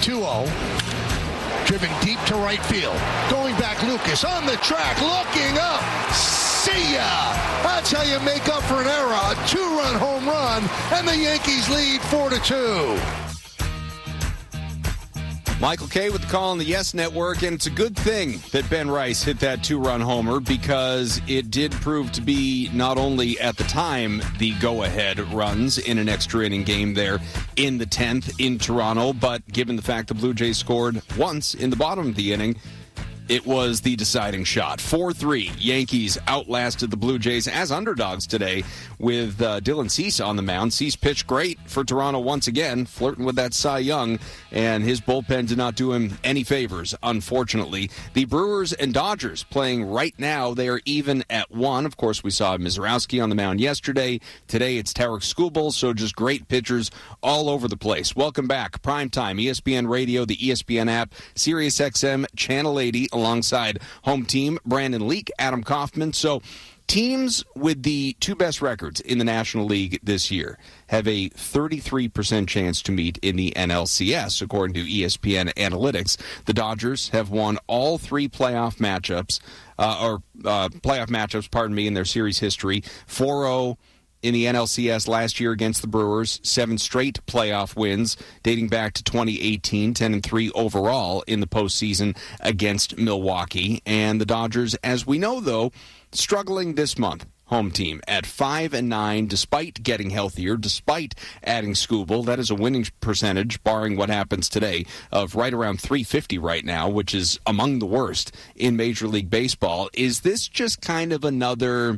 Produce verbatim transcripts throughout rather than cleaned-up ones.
two oh. Driven deep to right field. Going back, Lucas on the track, looking up. See ya! That's how you make up for an error. A two-run home run, and the Yankees lead four to two. Michael Kay with the call on the Yes Network, and it's a good thing that Ben Rice hit that two-run homer because it did prove to be not only at the time the go-ahead runs in an extra inning game there in the tenth in Toronto, but given the fact the Blue Jays scored once in the bottom of the inning, it was the deciding shot. four three, Yankees outlasted the Blue Jays as underdogs today with uh, Dylan Cease on the mound. Cease pitched great for Toronto once again, flirting with that Cy Young, and his bullpen did not do him any favors, unfortunately. The Brewers and Dodgers playing right now. They are even at one. Of course, we saw Mizrowski on the mound yesterday. Today it's Tarek Skubal, so just great pitchers all over the place. Welcome back. Primetime, E S P N Radio, the E S P N app, Sirius X M, Channel eighty, alongside home team Brandon Leak, Adam Kaufman. So teams with the two best records in the National League this year have a thirty-three percent chance to meet in the N L C S, according to E S P N Analytics. The Dodgers have won all three playoff matchups, uh, or uh, playoff matchups, pardon me, in their series history. four oh in the N L C S last year against the Brewers, seven straight playoff wins dating back to twenty eighteen, ten and three overall in the postseason against Milwaukee. And the Dodgers, as we know, though, struggling this month. Home team at five and nine, despite getting healthier, despite adding Skubal. That is a winning percentage, barring what happens today, of right around three fifty right now, which is among the worst in Major League Baseball. Is this just kind of another,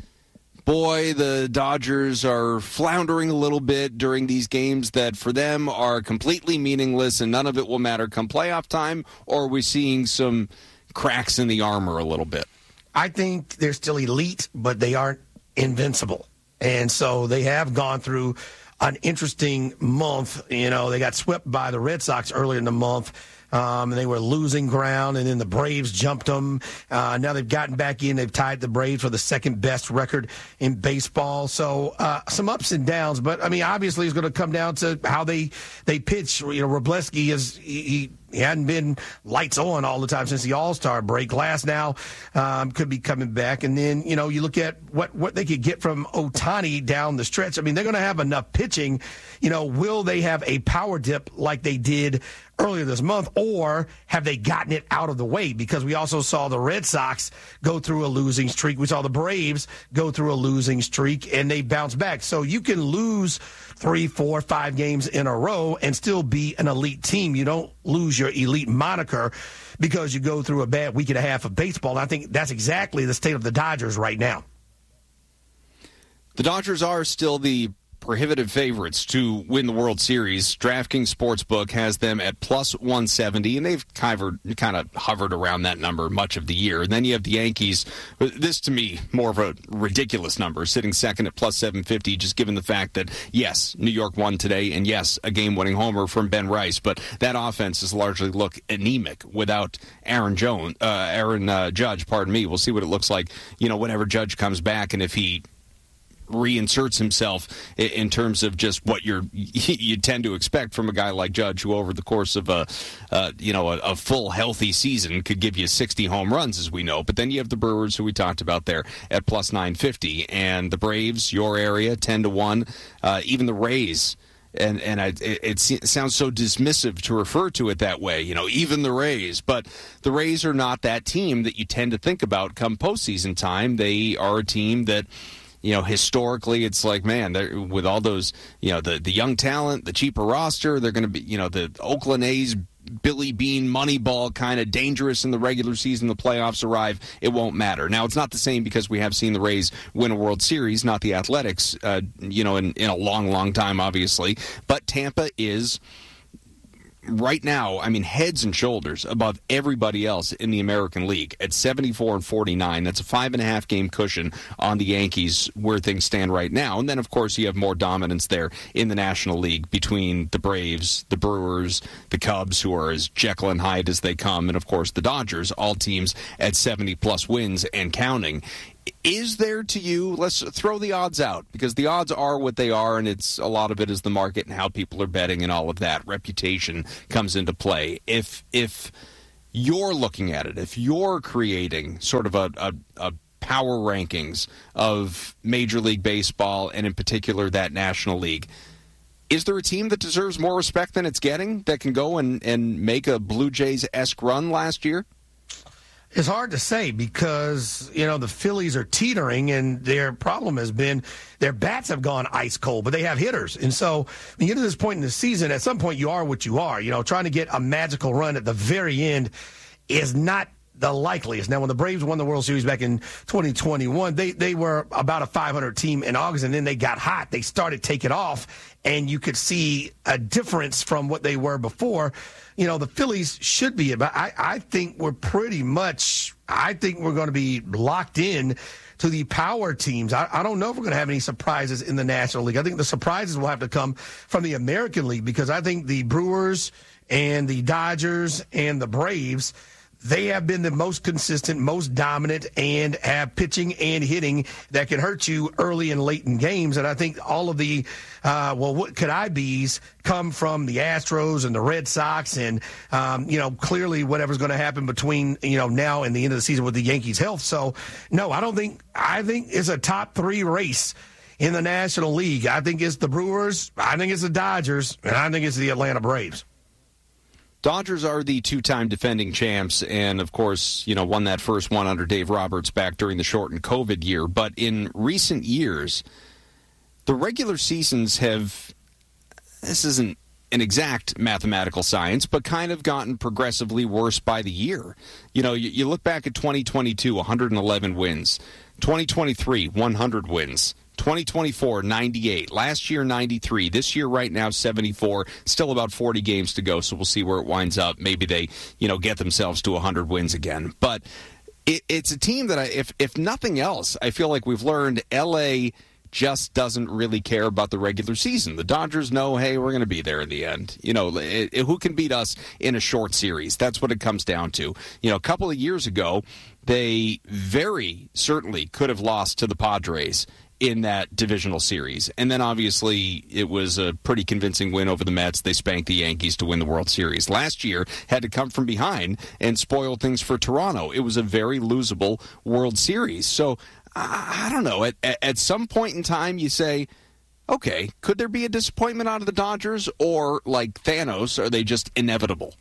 boy, the Dodgers are floundering a little bit during these games that for them are completely meaningless and none of it will matter come playoff time, or are we seeing some cracks in the armor a little bit? I think they're still elite, but they aren't invincible. And so they have gone through an interesting month. You know, they got swept by the Red Sox earlier in the month. Um, and they were losing ground, and then the Braves jumped them. Uh, now they've gotten back in. They've tied the Braves for the second best record in baseball. So uh, some ups and downs, but I mean, obviously, it's going to come down to how they they pitch. You know, Wroblewski is he. he He hadn't been lights on all the time since the All-Star break. Glass now um, could be coming back. And then, you know, you look at what, what they could get from Ohtani down the stretch. I mean, they're going to have enough pitching. You know, will they have a power dip like they did earlier this month, or have they gotten it out of the way? Because we also saw the Red Sox go through a losing streak. We saw the Braves go through a losing streak, and they bounced back. So you can lose three, four, five games in a row and still be an elite team. You don't lose your elite moniker because you go through a bad week and a half of baseball. And I think that's exactly the state of the Dodgers right now. The Dodgers are still the prohibitive favorites to win the World Series. DraftKings Sportsbook has them at plus one seventy, and they've kind of, kind of hovered around that number much of the year. And then you have the Yankees. This, to me, more of a ridiculous number, sitting second at plus seven fifty, just given the fact that, yes, New York won today, and yes, a game-winning homer from Ben Rice, but that offense has largely looked anemic without Aaron Jones, uh, Aaron uh, Judge, pardon me. We'll see what it looks like, you know, whenever Judge comes back, and if he reinserts himself in terms of just what you're you tend to expect from a guy like Judge, who over the course of a uh, you know a, a full healthy season could give you sixty home runs, as we know. But then you have the Brewers, who we talked about there, at plus nine fifty, and the Braves, your area, ten to one. Uh, even the Rays. And and I, it, it sounds so dismissive to refer to it that way, you know, even the Rays. But the Rays are not that team that you tend to think about come postseason time. They are a team that, you know, historically, it's like, man, with all those, you know, the, the young talent, the cheaper roster, they're going to be, you know, the Oakland A's, Billy Bean, Moneyball, kind of dangerous in the regular season. The playoffs arrive, it won't matter. Now, it's not the same because we have seen the Rays win a World Series, not the Athletics, uh, you know, in, in a long, long time, obviously. But Tampa is, right now, I mean, heads and shoulders above everybody else in the American League at seventy-four and forty-nine. That's a five and a half game cushion on the Yankees where things stand right now. And then, of course, you have more dominance there in the National League between the Braves, the Brewers, the Cubs, who are as Jekyll and Hyde as they come, and, of course, the Dodgers, all teams at seventy plus wins and counting. Is there to you, let's throw the odds out, because the odds are what they are, and it's a lot of it is the market and how people are betting and all of that. Reputation comes into play. If if you're looking at it, if you're creating sort of a, a, a power rankings of Major League Baseball, and in particular that National League, is there a team that deserves more respect than it's getting that can go and, and make a Blue Jays-esque run last year? It's hard to say because, you know, the Phillies are teetering, and their problem has been their bats have gone ice cold, but they have hitters. And so when you get to this point in the season, at some point you are what you are. You know, trying to get a magical run at the very end is not the likeliest. Now, when the Braves won the World Series back in twenty twenty-one, they, they were about a five hundred team in August, and then they got hot. They started taking off, and you could see a difference from what they were before. You know, the Phillies should be about, I, I think we're pretty much, I think we're going to be locked in to the power teams. I, I don't know if we're going to have any surprises in the National League. I think the surprises will have to come from the American League, because I think the Brewers and the Dodgers and the Braves, they have been the most consistent, most dominant, and have pitching and hitting that can hurt you early and late in games. And I think all of the, uh, well, what could I be's come from the Astros and the Red Sox, and, um, you know, clearly whatever's going to happen between, you know, now and the end of the season with the Yankees' health. So, no, I don't think, I think it's a top three race in the National League. I think it's the Brewers, I think it's the Dodgers, and I think it's the Atlanta Braves. Dodgers are the two-time defending champs, and of course, you know, won that first one under Dave Roberts back during the shortened COVID year. But in recent years, the regular seasons have, this isn't an exact mathematical science, but kind of gotten progressively worse by the year. You know, you, you look back at twenty twenty-two, one hundred eleven wins. twenty twenty-three, one hundred wins. twenty twenty-four, ninety-eight. Last year, ninety-three. This year, right now, seventy-four. Still about forty games to go, so we'll see where it winds up. Maybe they, you know, get themselves to one hundred wins again. But it, it's a team that, I, if if nothing else, I feel like we've learned L A just doesn't really care about the regular season. The Dodgers know, hey, we're going to be there in the end. You know, it, it, who can beat us in a short series? That's what it comes down to. You know, a couple of years ago, they very certainly could have lost to the Padres in that divisional series. And then obviously it was a pretty convincing win over the Mets. They spanked the Yankees to win the World Series. Last year had to come from behind and spoil things for Toronto. It was a very losable World Series. So I, I don't know. At, at some point in time you say, okay, could there be a disappointment out of the Dodgers? Or like Thanos, are they just inevitable?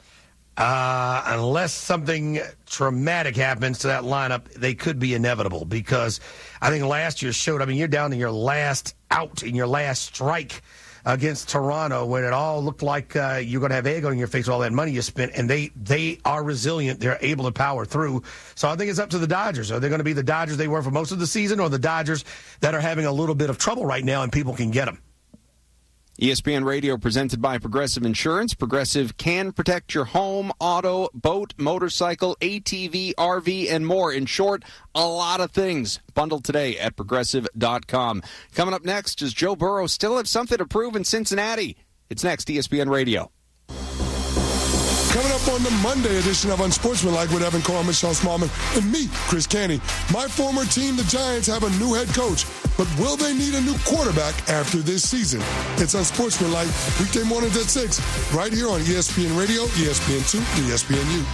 Uh, unless something traumatic happens to that lineup, they could be inevitable, because I think last year showed, I mean, you're down to your last out in your last strike against Toronto when it all looked like uh, you're going to have egg on your face with all that money you spent, and they, they are resilient. They're able to power through. So I think it's up to the Dodgers. Are they going to be the Dodgers they were for most of the season, or the Dodgers that are having a little bit of trouble right now and people can get them? E S P N Radio presented by Progressive Insurance. Progressive can protect your home, auto, boat, motorcycle, A T V, R V, and more. In short, a lot of things. Bundled today at Progressive dot com. Coming up next, does Joe Burrow still have something to prove in Cincinnati? It's next, E S P N Radio. Coming up on the Monday edition of Unsportsmanlike with Evan Carr, Michelle Smallman, and me, Chris Canty. My former team, the Giants, have a new head coach, but will they need a new quarterback after this season? It's Unsportsmanlike, weekday mornings at six, right here on E S P N Radio, E S P N two, and E S P N U.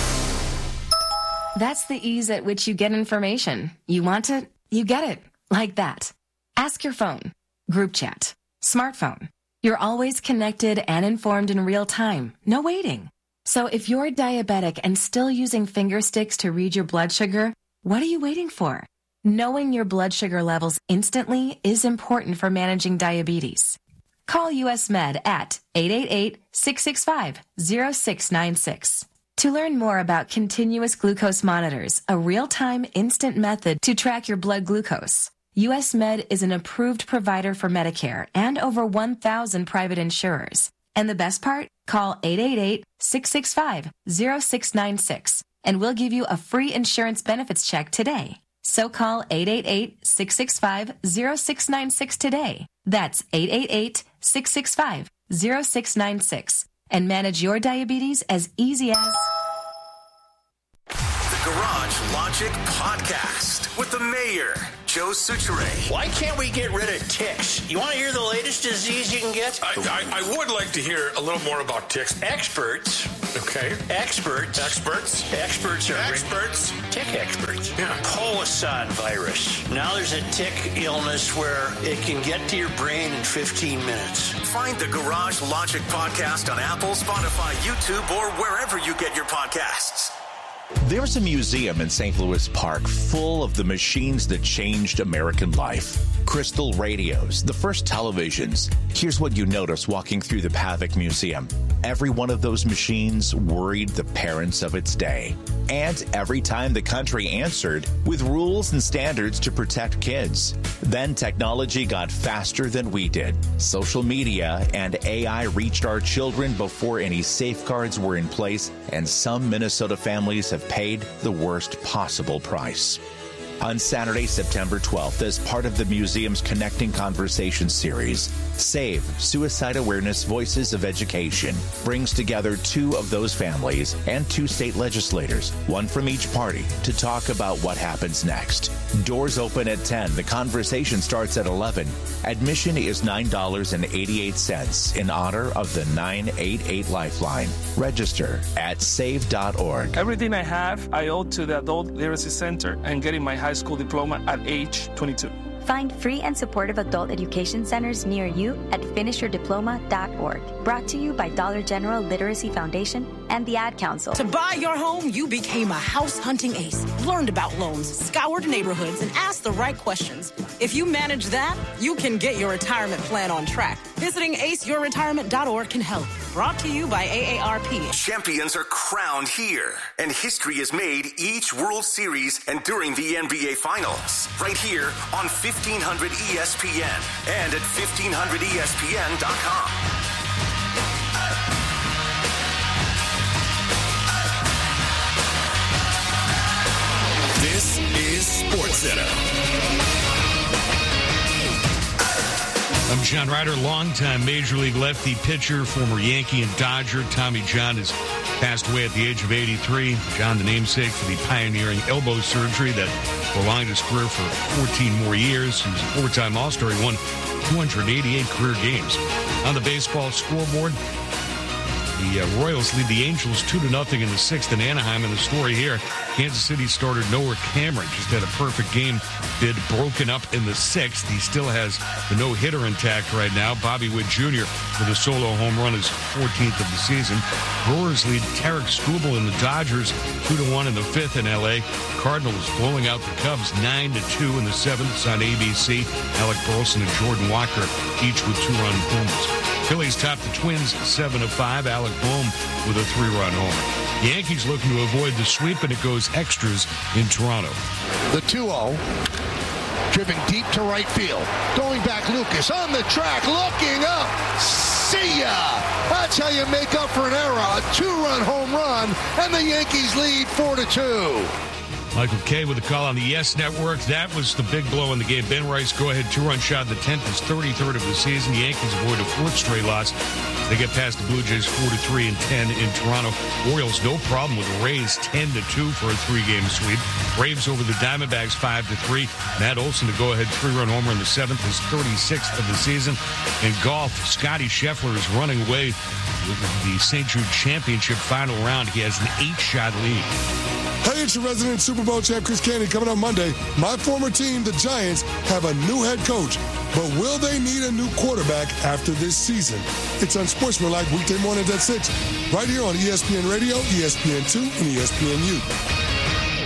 That's the ease at which you get information. You want it, you get it, like that. Ask your phone, group chat, smartphone. You're always connected and informed in real time, no waiting. So if you're diabetic and still using finger sticks to read your blood sugar, what are you waiting for? Knowing your blood sugar levels instantly is important for managing diabetes. Call U S Med at eight eight eight, six six five, zero six nine six. To learn more about continuous glucose monitors, a real-time instant method to track your blood glucose, U S Med is an approved provider for Medicare and over one thousand private insurers. And the best part? Call eight eight eight, six six five, zero six nine six and we'll give you a free insurance benefits check today. So call eight eight eight, six six five, zero six nine six today. That's eight eight eight, six six five, zero six nine six and manage your diabetes as easy as... The Garage Logic Logic Podcast with the mayor, Joe Soucheray. Why can't we get rid of ticks? You want to hear the latest disease you can get? I, I, I would like to hear a little more about ticks. Experts. Okay. Experts. Experts. Experts are Experts. Tick experts. Yeah. Polisson virus. Now there's a tick illness where it can get to your brain in fifteen minutes. Find the Garage Logic Podcast on Apple, Spotify, YouTube, or wherever you get your podcasts. There's a museum in Saint Louis Park full of the machines that changed American life. Crystal radios, the first televisions. Here's what you notice walking through the Pavic Museum. Every one of those machines worried the parents of its day. And every time the country answered with rules and standards to protect kids. Then technology got faster than we did. Social media and A I reached our children before any safeguards were in place, and some Minnesota families have paid the worst possible price. On Saturday, September twelfth, as part of the museum's Connecting Conversations series, SAVE, Suicide Awareness Voices of Education, brings together two of those families and two state legislators, one from each party, to talk about what happens next. Doors open at ten. The conversation starts at eleven. Admission is nine dollars and eighty-eight cents in honor of the nine eight eight Lifeline. Register at save dot org. Everything I have, I owe to the Adult Literacy Center and getting my high school diploma at age twenty-two. Find free and supportive adult education centers near you at finish your diploma dot org. Brought to you by Dollar General Literacy Foundation and the Ad Council. To buy your home, you became a house hunting ace, learned about loans, scoured neighborhoods, and asked the right questions. If you manage that, you can get your retirement plan on track. Visiting ace your retirement dot org can help. Brought to you by A A R P. Champions are crowned here, and history is made each World Series and during the N B A Finals. Right here on fifteen hundred E S P N and at fifteen hundred E S P N dot com. This is SportsCenter. I'm John Ryder, longtime Major League lefty pitcher, former Yankee and Dodger. Tommy John has passed away at the age of eighty-three. John, the namesake for the pioneering elbow surgery that prolonged his career for fourteen more years. He was a four-time All-Star. He won two hundred eighty-eight career games. On the baseball scoreboard, the uh, Royals lead the Angels two to nothing in the sixth in Anaheim. And the story here, Kansas City starter Noah Cameron just had a perfect game bid broken up in the sixth. He still has the no-hitter intact right now. Bobby Witt Junior with a solo home run, his fourteenth of the season. Brewers lead Tarek Skubal and the Dodgers two to one in the fifth in L A. Cardinals blowing out the Cubs nine to two in the seventh. It's on A B C. Alec Burleson and Jordan Walker each with two-run homers. Phillies top the Twins seven to five. Alec Bohm with a three-run homer. Yankees looking to avoid the sweep, and it goes extras in Toronto. The two oh. Driven deep to right field. Going back, Lucas on the track, looking up. See ya! That's how you make up for an error. A two-run home run, and the Yankees lead four to two. Michael Kay with a call on the Yes Network. That was the big blow in the game. Ben Rice, go-ahead two-run shot in the tenth, his thirty-third of the season. The Yankees avoid a fourth straight loss. They get past the Blue Jays four to three and ten in Toronto. Orioles, no problem with the Rays ten to two for a three-game sweep. Braves over the Diamondbacks five to three. Matt Olson, the go-ahead three-run homer in the seventh, his thirty-sixth of the season. In golf, Scotty Scheffler is running away with the Saint Jude Championship final round. He has an eight-shot lead. Hey, it's your resident Super Bowl champ, Chris Canty, coming on Monday. My former team, the Giants, have a new head coach. But will they need a new quarterback after this season? It's Unsportsmanlike weekday mornings at six, right here on E S P N Radio, E S P N two, and E S P N U.